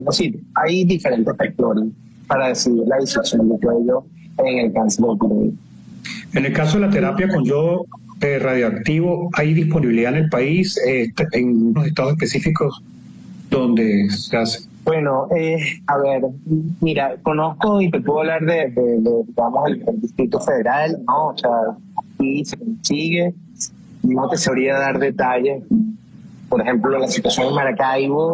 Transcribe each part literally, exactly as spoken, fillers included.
Es decir, hay diferentes factores para decidir la disección de cuello en el cáncer de tiroides. En el caso de la terapia con yodo eh, radioactivo, ¿hay disponibilidad en el país, eh, en unos estados específicos donde se hace? Bueno, eh, a ver, mira, conozco y te puedo hablar de, de, de digamos, el, el Distrito Federal, ¿no? O sea, aquí se consigue, no te sabría dar detalles. Por ejemplo, la situación en Maracaibo,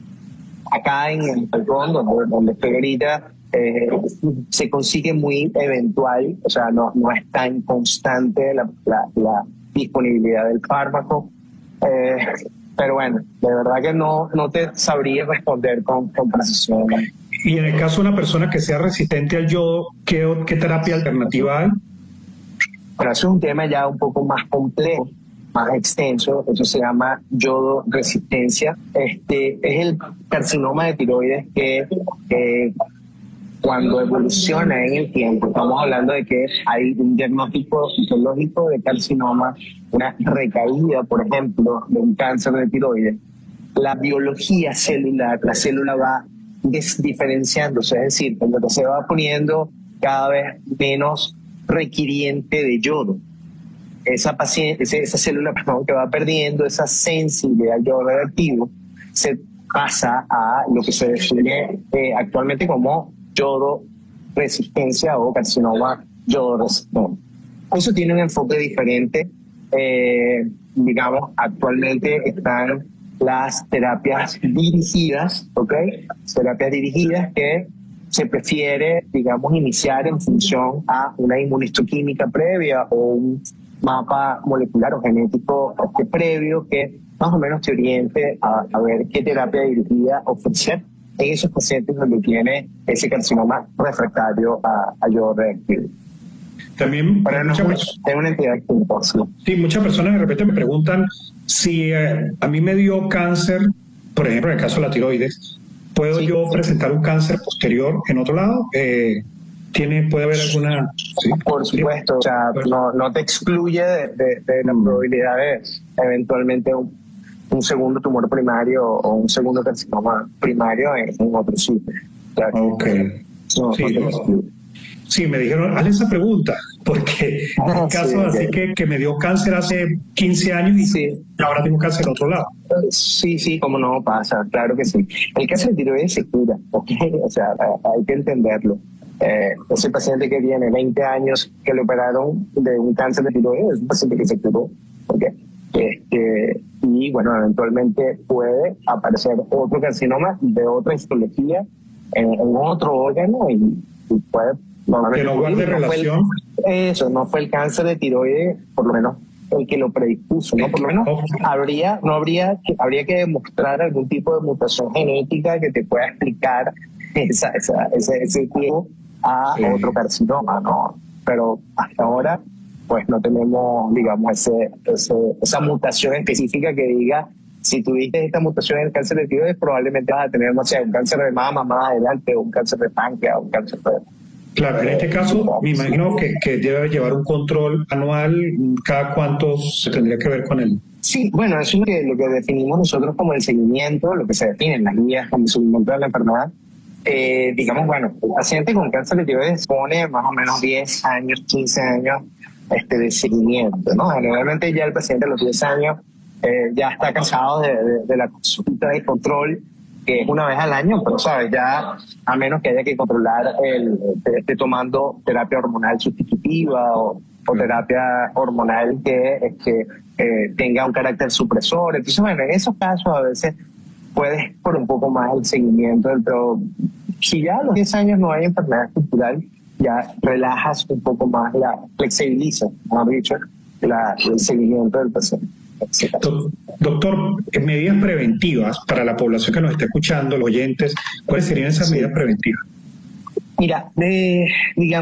acá en el Falcón, donde, donde estoy ahorita, eh, se consigue muy eventual, o sea, no, no es tan constante la, la, la disponibilidad del fármaco. Eh, pero bueno, de verdad que no, no te sabría responder con, con precisión. Y en el caso de una persona que sea resistente al yodo, ¿qué, qué terapia alternativa hay? Bueno, eso es un tema ya un poco más complejo, más extenso. Eso se llama yodo resistencia. Este es el carcinoma de tiroides que eh, cuando evoluciona en el tiempo, estamos hablando de que hay un diagnóstico fisiológico de carcinoma, una recaída, por ejemplo, de un cáncer de tiroides. La biología celular, la célula va desdiferenciándose, es decir, cuando se va poniendo cada vez menos requiriente de yodo. Esa, paciente, esa célula perdón, que va perdiendo esa sensibilidad al yodo radioactivo se pasa a lo que se define eh, actualmente como yodo resistencia o carcinoma yodo resistente. Eso tiene un enfoque diferente. Eh, digamos, actualmente están las terapias dirigidas, ¿ok? Terapias dirigidas que se prefiere, digamos, iniciar en función a una inmunistoquímica previa o un mapa molecular o genético este previo que más o menos te oriente a, a ver qué terapia dirigida ofrecer en esos pacientes donde tiene ese carcinoma refractario a, a yodo radioactivo. También Para no es una entidad imposible. Sí, muchas personas de repente me preguntan si eh, a mí me dio cáncer, por ejemplo, en el caso de la tiroides, ¿puedo sí, yo sí. presentar un cáncer posterior en otro lado? Eh, ¿tiene, ¿Puede haber alguna...? ¿Sí? Por supuesto, o sea, no, no te excluye de, de, de la probabilidad de eventualmente un, un segundo tumor primario o un segundo carcinoma primario en, en otro sitio. O sea, ok. No, sí, no no. Sí, me dijeron, hazle esa pregunta, porque en el caso sí, así que, que me dio cáncer hace quince años y sí. ahora tengo cáncer en otro lado. Sí, sí, como no pasa, claro que sí. El cáncer de tiroides se cura, ¿ok? O sea, hay que entenderlo. Eh, ese paciente que tiene veinte años que le operaron de un cáncer de tiroides es un paciente que se curó, ¿ok? Este, y bueno, eventualmente puede aparecer otro carcinoma de otra histología en, en otro órgano y, y puede que no guarde no relación. El, eso, no fue el cáncer de tiroides, por lo menos el que lo predispuso, ¿no? Por lo menos okay. habría, no habría, habría que demostrar algún tipo de mutación genética que te pueda explicar esa, esa, ese, ese tipo a sí. otro carcinoma, ¿no? Pero hasta ahora, pues no tenemos, digamos, ese, ese, esa mutación específica que diga, si tuviste esta mutación en el cáncer de tiroides, probablemente vas a tener, no sé, un cáncer de mama más adelante, o un cáncer de páncreas, o un cáncer de... Claro, en este caso me imagino que, que debe llevar un control anual. ¿Cada cuánto se tendría que ver con él? Sí, bueno, eso es lo que, lo que definimos nosotros como el seguimiento, lo que se define en las guías como seguimiento de la enfermedad. Eh, digamos, bueno, el paciente con cáncer de tiroides pone más o menos diez años, quince años este, de seguimiento, ¿no? Generalmente ya el paciente a los diez años eh, ya está cansado de, de, de la consulta de control, que es una vez al año, pero sabes, ya a menos que haya que controlar el, esté tomando terapia hormonal sustitutiva o, o terapia hormonal que, que eh, tenga un carácter supresor. Entonces, bueno, en esos casos a veces puedes por un poco más el seguimiento, pero si ya a los diez años no hay enfermedad estructural, ya relajas un poco más, la flexibilizas, mejor dicho, la, el seguimiento del paciente. Doctor, en medidas preventivas para la población que nos está escuchando, los oyentes, ¿cuáles serían esas medidas preventivas? Mira, de, digamos,